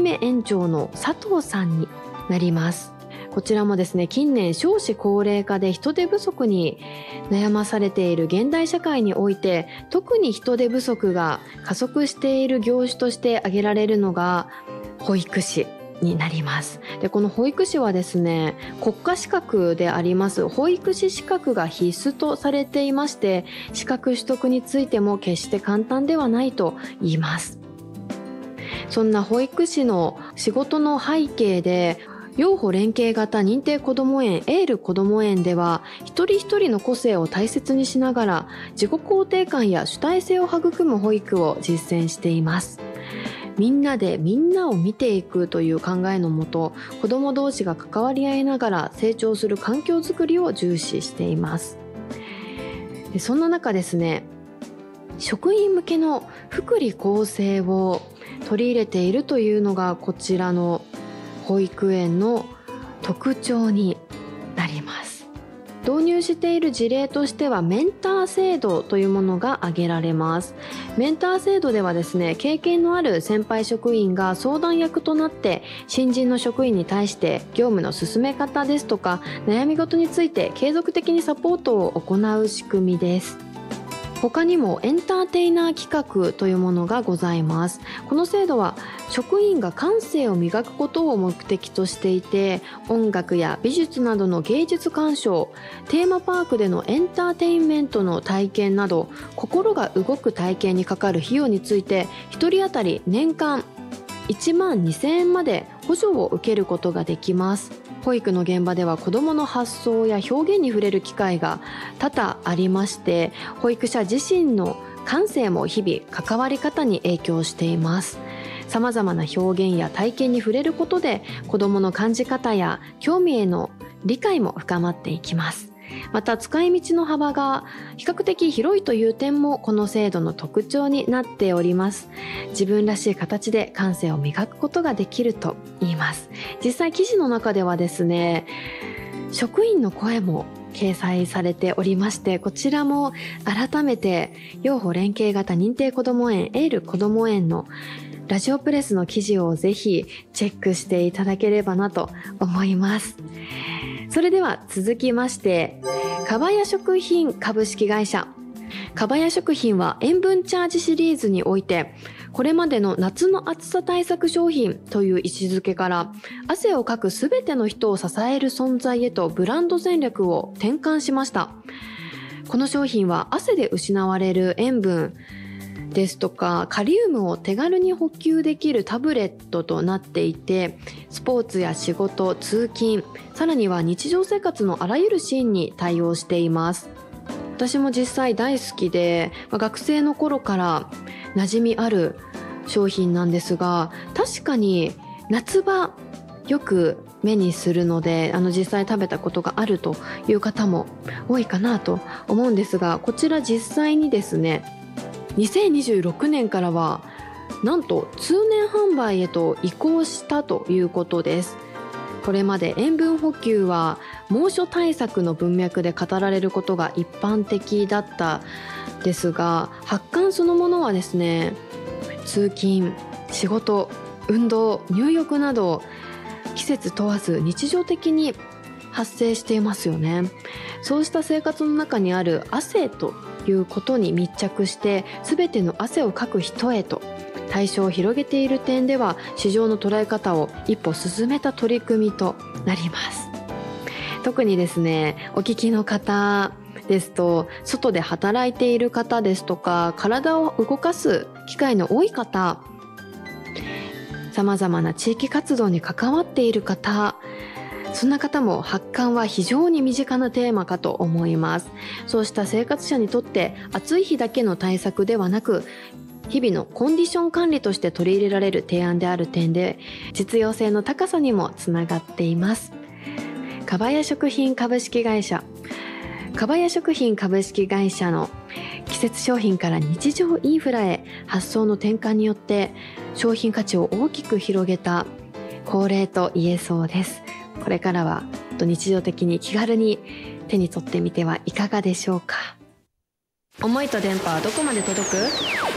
目園長の佐藤さんになります。こちらもですね、近年少子高齢化で人手不足に悩まされている現代社会において、特に人手不足が加速している業種として挙げられるのが保育士になります。で、この保育士はですね、国家資格であります保育士資格が必須とされていまして、資格取得についても決して簡単ではないと言います。そんな保育士の仕事の背景で、幼保連携型認定こども園エールこども園では、一人一人の個性を大切にしながら自己肯定感や主体性を育む保育を実践しています。みんなでみんなを見ていくという考えのもと、子ども同士が関わり合いながら成長する環境づくりを重視しています。で、そんな中ですね、職員向けの福利厚生を取り入れているというのがこちらの保育園の特徴になります。導入している事例としては、メンター制度というものが挙げられます。メンター制度ではですね、経験のある先輩職員が相談役となって新人の職員に対して業務の進め方ですとか悩み事について継続的にサポートを行う仕組みです。他にもエンターテイナー企画というものがございます。この制度は職員が感性を磨くことを目的としていて、音楽や美術などの芸術鑑賞、テーマパークでのエンターテインメントの体験など、心が動く体験にかかる費用について1人当たり年間1万2000円まで補助を受けることができます。保育の現場では子どもの発想や表現に触れる機会が多々ありまして、保育者自身の感性も日々関わり方に影響しています。さまざまな表現や体験に触れることで、子どもの感じ方や興味への理解も深まっていきます。また使い道の幅が比較的広いという点もこの制度の特徴になっております。自分らしい形で感性を磨くことができると言います。実際記事の中ではですね、職員の声も掲載されておりまして、こちらも改めて幼保連携型認定こども園エールこども園のラジオプレスの記事をぜひチェックしていただければなと思います。それでは続きまして、かばや食品株式会社。かばや食品は塩分チャージシリーズにおいて、これまでの夏の暑さ対策商品という位置づけから、汗をかくすべての人を支える存在へとブランド戦略を転換しました。この商品は汗で失われる塩分ですとかカリウムを手軽に補給できるタブレットとなっていて、スポーツや仕事、通勤、さらには日常生活のあらゆるシーンに対応しています。私も実際大好きで、学生の頃から馴染みある商品なんですが、確かに夏場よく目にするので、実際食べたことがあるという方も多いかなと思うんですが、こちら実際にですね、2026年からはなんと通年販売へと移行したということです。これまで塩分補給は猛暑対策の文脈で語られることが一般的だったですが、発汗そのものはですね、通勤、仕事、運動、入浴など季節問わず日常的に発生していますよね。そうした生活の中にある汗ということに密着して、全ての汗をかく人へと対象を広げている点では、市場の捉え方を一歩進めた取り組みとなります。特にですね、お聞きの方ですと、外で働いている方ですとか、体を動かす機会の多い方、さまざまな地域活動に関わっている方、そんな方も発汗は非常に身近なテーマかと思います。そうした生活者にとって暑い日だけの対策ではなく、日々のコンディション管理として取り入れられる提案である点で、実用性の高さにもつながっています。かばや食品株式会社。かばや食品株式会社の季節商品から日常インフラへ発想の転換によって商品価値を大きく広げた恒例と言えそうです。これからは日常的に気軽に手に取ってみてはいかがでしょうか。思いと電波はどこまで届く？